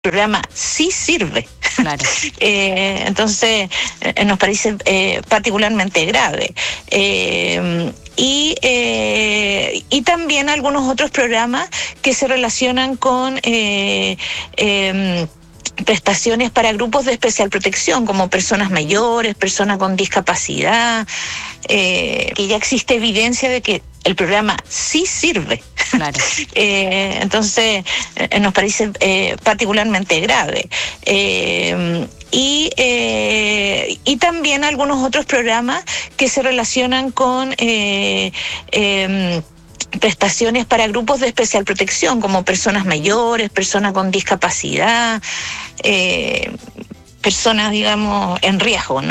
programa sí sirve. Claro. Entonces, nos parece particularmente grave. Y también algunos otros programas que se relacionan con prestaciones para grupos de especial protección, como personas mayores, personas con discapacidad, que ya existe evidencia de que el programa sí sirve. Claro. Entonces, nos parece particularmente grave. Y también algunos otros programas que se relacionan con prestaciones para grupos de especial protección, como personas mayores, personas con discapacidad, personas, digamos, en riesgo, ¿no?